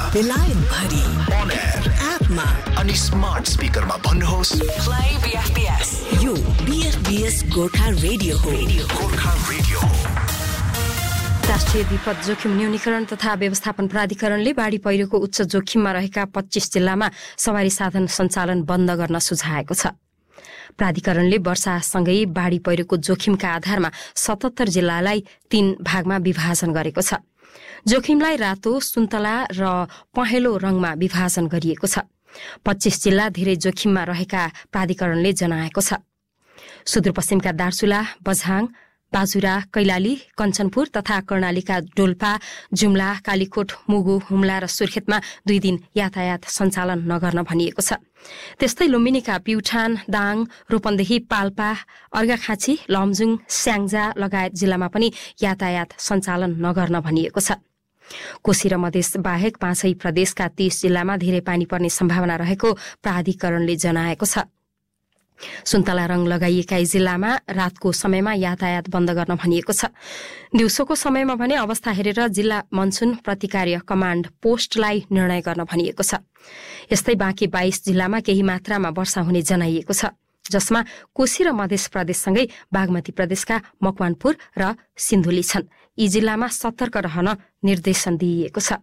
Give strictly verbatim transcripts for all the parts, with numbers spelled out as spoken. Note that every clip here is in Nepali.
बेलायत भरि on air एपमा अनि स्मार्ट स्पिकरमा भन्नुहोस् प्ले बीएफपीएस। यो बीएफपीएस गोर्खा रेडियो हो। गोर्खा रेडियो राष्ट्रिय विपद जोखिम न्यूनीकरण तथा व्यवस्थापन प्राधिकरणले बाढी पहिरोको उच्च जोखिममा रहेका पच्चीस जिल्लामा सवारी साधन सञ्चालन बन्द गर्न सुझाएको छ। प्राधिकरणले वर्षासँगै बाढी पहिरोको जोखिमका आधारमा सतहत्तर जिल्लालाई तीन भागमा विभाजन गरेको छ। जोखिमलाई रातो, सुन्तला र पहेँलो रंगमा विभाजन गरिएको छ। पच्चीस जिल्ला धेरै जोखिममा रहेका प्राधिकरणले जनाएको छ। सुदूरपश्चिमका दार्चुला, बझाङ, बाजुरा, कैलाली, कञ्चनपुर तथा कर्णालीका डोल्पा, जुम्ला, कालीकोट, मुगु, हुम्ला र सुर्खेतमा दुई दिन यातायात सञ्चालन नगर्न भनिएको छ। त्यस्तै लुम्बिनीका प्युठान, दाङ, रूपन्देही, पाल्पा, अर्घाखाँची, लमजुङ, स्याङ्जा लगायत जिल्लामा पनि यातायात सञ्चालन नगर्न भनिएको छ। कोशी र मधेस बाहेक पाँचै प्रदेशका तीस जिल्लामा धेरै पानी पर्ने सम्भावना रहेको प्राधिकरणले जनाएको छ। सुन्तला रंग लगाइएका जिल्लामा रातको समयमा यातायात बन्द गर्न भनिएको छ। दिउँसोको समयमा भने अवस्था हेरेर जिल्ला मनसुन प्रतिकार्य कमाण्ड पोस्टलाई निर्णय गर्न भनिएको छ। यस्तै बाँकी बाइस जिल्लामा केही मात्रामा वर्षा हुने जनाइएको छ, जसमा कोशी र मधेस प्रदेशसँगै बागमती प्रदेशका मकवानपुर र सिन्धुली छन्। यी जिल्लामा सतर्क रहन निर्देशन दिइएको छ।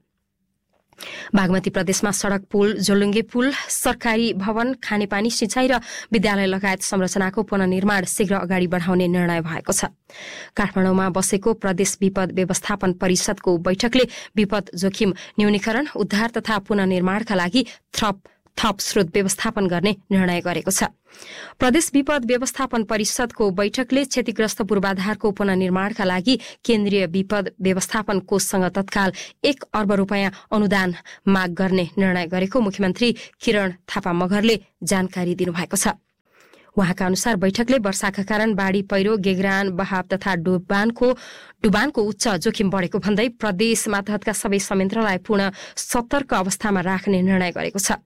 बागमती प्रदेशमा सड़क, पुल, जोलुङ्गे पुल, सरकारी भवन, खानेपानी, सिंचाई र विद्यालय लगायत संरचनाको पुनर्निर्माण शीघ्र अगाडि बढाउने निर्णय भएको छ। काठमाडौँमा बसेको प्रदेश विपद व्यवस्थापन परिषदको बैठकले विपद जोखिम न्यूनीकरण, उद्धार तथा पुनर्निर्माणका लागि थप थप स्रोत व्यवस्थापन गर्ने निर्णय गरेको छ। प्रदेश विपद व्यवस्थापन परिषदको बैठकले क्षतिग्रस्त पूर्वाधारको पुनर्निर्माणका लागि केन्द्रीय विपद व्यवस्थापन कोषसँग तत्काल एक अर्ब रूपियाँ अनुदान माग गर्ने निर्णय गरेको मुख्यमन्त्री किरण थापा मगरले जानकारी दिनुभएको छ। उहाँका अनुसार बैठकले वर्षाका कारण बाढी पहिरो, गेग्रान, बहाव तथा डुबानको डुबानको उच्च जोखिम बढेको भन्दै प्रदेश मातहतका सबै संयन्त्रलाई पूर्ण सतर्क अवस्थामा राख्ने निर्णय गरेको छ।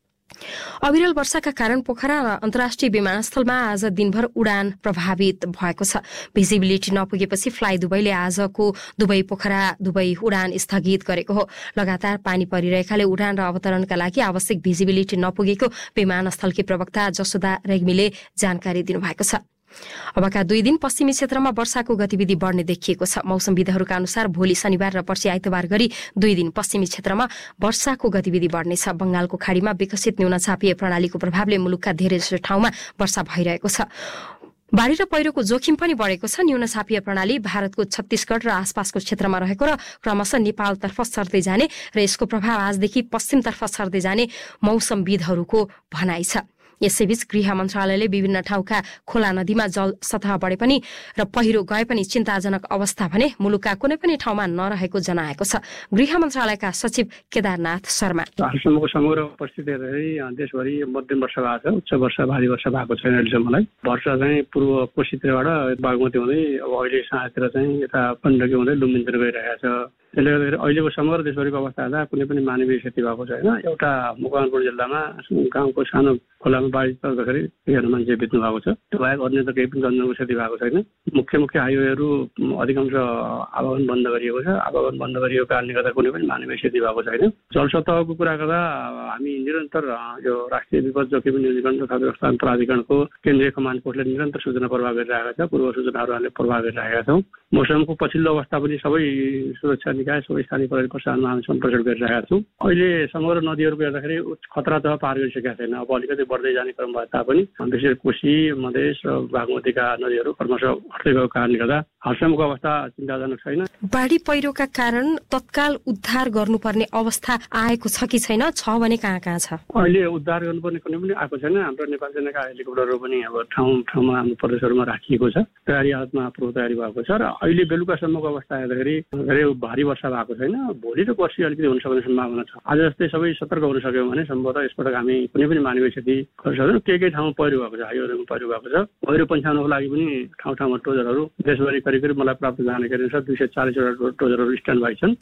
अविरल वर्षाका कारण पोखरा र अन्तर्राष्ट्रिय विमानस्थलमा आज दिनभर उडान प्रभावित भएको छ। भिजिबिलिटी नपुगेपछि फ्लाइ दुबईले आजको दुबई पोखरा दुबई उडान स्थगित गरेको हो। लगातार पानी परिरहेकाले उडान र अवतरणका लागि आवश्यक भिजिबिलिटी नपुगेको विमानस्थलकी प्रवक्ता जसोदा रेग्मीले जानकारी दिनुभएको छ। अबका दुई दिन पश्चिमी क्षेत्रमा वर्षाको गतिविधि बढ्ने देखिएको छ। मौसमविदहरूका अनुसार भोलि शनिबार र पर्सि आइतबार गरी दुई दिन पश्चिमी क्षेत्रमा वर्षाको गतिविधि बढ्नेछ। बंगालको खाडीमा विकसित न्यूनचापीय प्रणालीको प्रभावले मुलुकका धेरैजसो ठाउँमा वर्षा भइरहेको छ। बाढी र पहिरोको जोखिम पनि बढेको छ। न्यूनचापीय प्रणाली भारतको छत्तीसगढ़ र आसपासको क्षेत्रमा रहेको र क्रमशः नेपालतर्फ सर्दै जाने र यसको प्रभाव आजदेखि पश्चिमतर्फ सर्दै जाने मौसमविदहरूको भनाइ छ। यसैबीच गृह मन्त्रालयले विभिन्न ठाउँका खोला नदीमा जल सतह बढे पनि र पहिरो गए पनि चिन्ताजनक अवस्था भने मुलुकका कुनै पनि ठाउँमा नरहेको जनाएको छ। गृह मन्त्रालयका सचिव केदारनाथ शर्मा हालसम्मको समग्र परिस्थिति हेर्दै देशभरि मध्यम वर्षा भएको छ, उच्च वर्षा भारी वर्षा भएको छैन अहिलेसम्मलाई। वर्षा चाहिँ पूर्व कोशीतिरबाट बागमती हुँदै अब अहिले साँतिर चाहिँ यता पण्डकी हुँदै लुम्बिनीतिर गइरहेको छ। त्यसले गर्दाखेरि अहिलेको समग्र देशभरिको अवस्था हेर्दा कुनै पनि मानवीय क्षति भएको छैन। एउटा मकवानपुर जिल्लामा गाउँको सानो खोलामा बाढी पर्दाखेरि एकजना मान्छे बित्नु भएको छ। त्यो बाहेक अन्य त केही पनि जनजनको क्षति भएको छैन। मुख्य मुख्य हाइवेहरू अधिकांश आवागमन बन्द गरिएको छ। आवागमन बन्द गरिएको कारणले गर्दा कुनै पनि मानवीय क्षति भएको छैन। जल सतहको कुरा गर्दा हामी निरन्तर यो राष्ट्रिय विपद जोखिम न्यूनीकरण तथा व्यवस्थापन प्राधिकरणको केन्द्रीय कमाण्ड पोस्टले निरन्तर सूचना प्रवाह गरिरहेका छ। पूर्व सूचनाहरू हामीले प्रवाह गरिरहेका छौँ। मौसमको पछिल्लो अवस्था पनि सबै सुरक्षा निकाय सबै स्थानीय प्रहरी प्रशासनमा हामी सम्प्रेषण गरिरहेका छौँ। अहिले समग्र नदीहरूको हेर्दाखेरि खतरा तह पार गरिसकेका छैन। अब अलिकति बढ्दै जाने क्रम भए तापनि विशेष कोशी, मधेस र बागमतीका नदीहरू क्रमशः घट्दै गएको कारणले गर्दा हालसम्मको अवस्था चिन्ताजनक छैन। बाढी पहिरोका कारण तत्काल उद्धार गर्नुपर्ने अवस्था आएको छ कि छैन, छ भने कहाँ कहाँ छ? अहिले उद्धार गर्नुपर्ने कुनै पनि आएको छैन। हाम्रो नेपाल सेनाका हेलिकप्टरहरू पनि अब ठाउँ ठाउँमा हाम्रो प्रदेशहरूमा राखिएको छ। तयारी हालतमा पूर्व तयारी भएको छ र अहिले बेलुकासम्मको अवस्था हेर्दाखेरि धेरै भारी वर्षा भएको छैन। भोलि र पर्सि अलिकति हुन सक्ने सम्भावना छ। आज जस्तै सबै सतर्क हुन सक्यौँ भने सम्भवतः यसपटक हामी कुनै पनि मानवीय क्षति गर्न सक्दैनौँ। केही केही ठाउँमा पहिरो भएको छ, हाइवेहरूमा पहिरो भएको छ। पहिरो पन्छाउनको लागि पनि ठाउँ ठाउँमा टोजरहरू देशभरि करिब करिब मलाई प्राप्त जानकारी अनुसार दुई सय चालिसवटा टोजरहरू स्ट्यान्ड बाई छन्।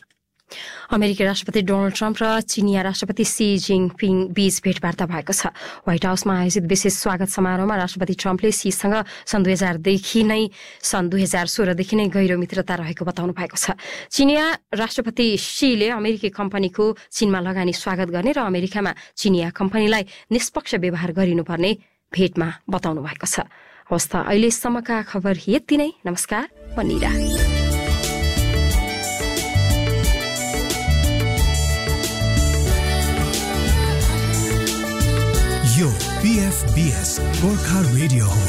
अमेरिकी राष्ट्रपति डोनाल्ड ट्रम्प र चिनिया राष्ट्रपति सी जिङपिङ बीच भेटवार्ता भएको छ। व्हाइट हाउसमा आयोजित विशेष स्वागत समारोहमा राष्ट्रपति ट्रम्पले सीसँग सन् दुई हजारदेखि नै सन् दुई हजार सोह्रदेखि नै गहिरो मित्रता रहेको बताउनु भएको छ। चिनिया राष्ट्रपति शीले अमेरिकी कम्पनीको चीनमा लगानी स्वागत गर्ने र अमेरिकामा चिनिया कम्पनीलाई निष्पक्ष व्यवहार गरिनुपर्ने भेटमा बताउनु भएको छ। अवस्था अहिलेसम्मका खबर यति नै। नमस्कार, म निरा। यो पीएफबीएस गोर्खा रेडियो हो।